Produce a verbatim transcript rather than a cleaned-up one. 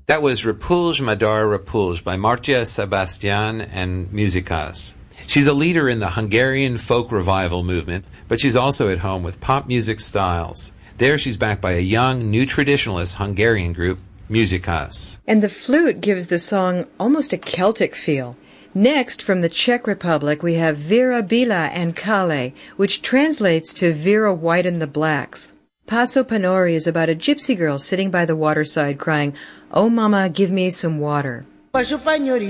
That was Repulj Madar Repulj by Martia Sebastian and Musicas. She's a leader in the Hungarian folk revival movement, but she's also at home with pop music styles. There she's backed by a young, new traditionalist Hungarian group, Musicas. And the flute gives the song almost a Celtic feel. Next, from the Czech Republic, we have Vera Bila and Kale, which translates to Vera White and the Blacks. Paso Panori is about a gypsy girl sitting by the waterside crying, "Oh, mama, give me some water."